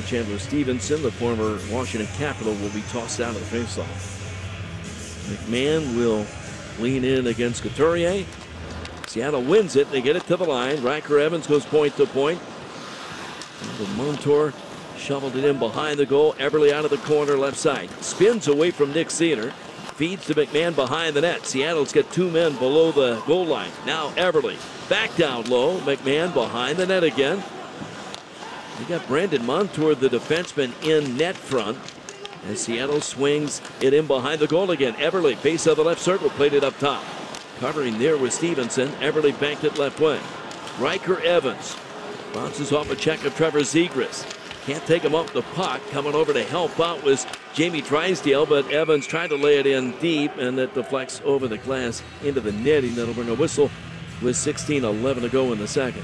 Chandler Stevenson, the former Washington Capital, will be tossed out of the faceoff. McMahon will lean in against Couturier. Seattle wins it. They get it to the line. Riker Evans goes point to point. And Montour shoveled it in behind the goal. Eberle out of the corner left side. Spins away from Nick Cedar. Feeds to McMahon behind the net. Seattle's got two men below the goal line. Now Eberle back down low. McMahon behind the net again. You got Brandon Montour, the defenseman, in net front. And Seattle swings it in behind the goal again. Eberle, base of the left circle, played it up top. Covering there with Stevenson. Eberle banked it left wing. Riker Evans bounces off a check of Trevor Zegras. Can't take him up the puck. Coming over to help out was Jamie Drysdale, but Evans tried to lay it in deep, and it deflects over the glass into the netting. That'll bring a whistle with 16:11 to go in the second.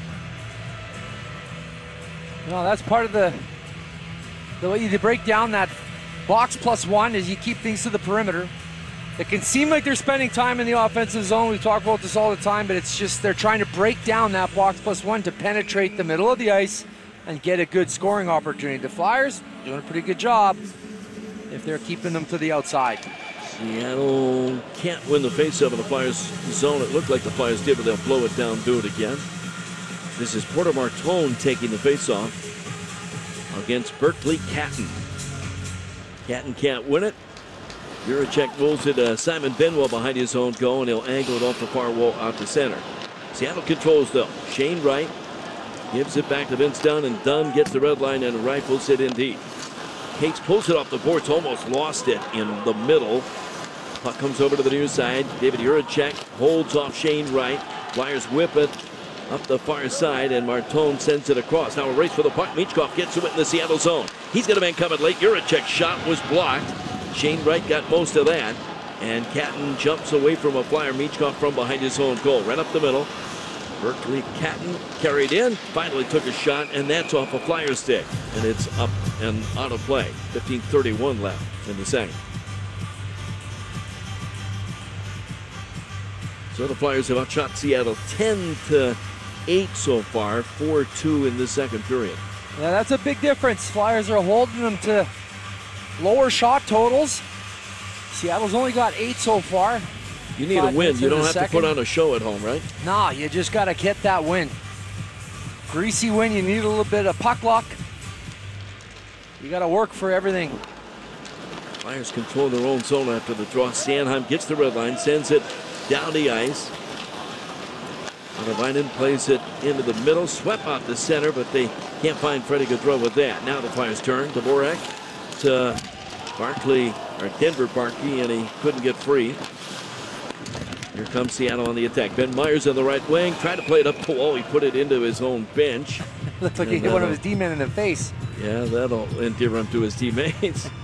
No, that's part of the way you break down that box plus one is you keep things to the perimeter. It can seem like they're spending time in the offensive zone. We talk about this all the time, but it's just they're trying to break down that box plus one to penetrate the middle of the ice and get a good scoring opportunity. The Flyers doing a pretty good job if they're keeping them to the outside. Seattle can't win the faceoff in the Flyers zone. It looked like the Flyers did, but they'll blow it down, do it again. This is Porter Martone taking the faceoff against Berkeley Catton. Catton can't win it. Juracek rolls it Simon Benwell behind his own goal, and he'll angle it off the far wall out to center. Seattle controls though. Shane Wright gives it back to Vince Dunn, and Dunn gets the red line and rifles it in deep. Cates pulls it off the boards, almost lost it in the middle. Puck comes over to the near side. David Juracek holds off Shane Wright. Flyers whip it up the far side, and Martone sends it across. Now a race for the puck. Michkov gets to it in the Seattle zone. He's got a man coming late. Juracek's shot was blocked. Shane Wright got most of that, and Catton jumps away from a Flyer. Michkov from behind his own goal. Right up the middle. Berkeley Catton carried in, finally took a shot, and that's off a Flyer stick. And it's up and out of play. 15:31 left in the second. So the Flyers have outshot Seattle 10-8 so far, 4-2 in the second period. Yeah, that's a big difference. Flyers are holding them to lower shot totals. Seattle's only got 8 so far. You need a win. You don't have to put on a show at home, right? Nah, you just got to get that win. Greasy win. You need a little bit of puck luck. You got to work for everything. Flyers control their own zone after the draw. Sanheim gets the red line, sends it down the ice. Arvinen plays it into the middle, swept out the center, but they can't find Freddie Gaudreau with that. Now the Flyers turn. Dvorak to Barkley, or Denver Barkey, and he couldn't get free. Here comes Seattle on the attack. Ben Myers on the right wing, tried to play it up the wall. He put it into his own bench. Looks like he hit one of his D-men in the face. Yeah, that'll endear him to his teammates. Did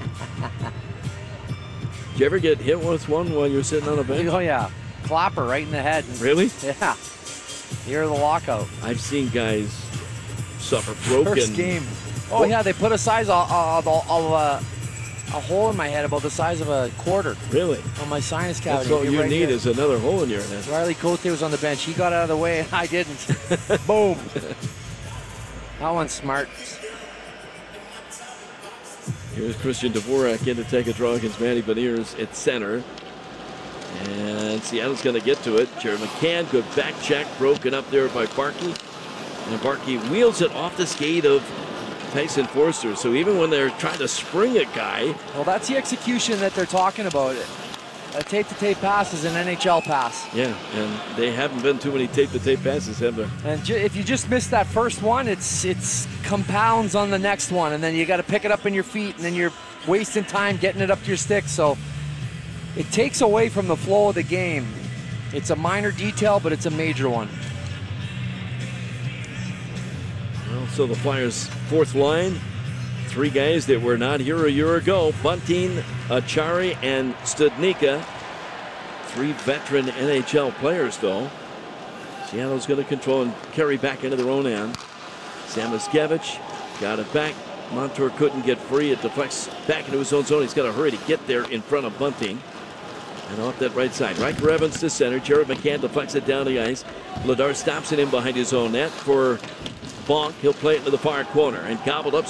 you ever get hit with one while you're sitting on a bench? Oh, yeah. Clapper right in the head. Really? Yeah. Near the lockout. I've seen guys suffer broken. First game. Oh, yeah, they put a size a hole in my head about the size of a quarter. Really? On my sinus cavity. That's all you need is another hole in your head. Riley Cote was on the bench. He got out of the way, and I didn't. Boom. That one's smart. Here's Christian Dvorak in to take a draw against Manny Beniers at center. And Seattle's going to get to it. Jared McCann, good back check, broken up there by Barkey. And Barkey wheels it off the skate of Tyson Forster. So even when they're trying to spring a guy. Well, that's the execution that they're talking about. A tape-to-tape pass is an NHL pass. Yeah, and they haven't been too many tape-to-tape passes, have there? And if you just miss that first one, it's compounds on the next one, and then you got to pick it up in your feet, and then you're wasting time getting it up to your stick. So it takes away from the flow of the game. It's a minor detail, but it's a major one. Well, so the Flyers' fourth line, 3 guys that were not here a year ago. Bunting, Achari, and Studnicka. 3 veteran NHL players, though. Seattle's going to control and carry back into their own end. Samoskevich got it back. Montour couldn't get free. It deflects back into his own zone. He's got to hurry to get there in front of Bunting. And off that right side, Riker Evans to center. Jared McCann deflects it down the ice. Vladar stops it in behind his own net for Bonk. He'll play it to the far corner and gobbled up.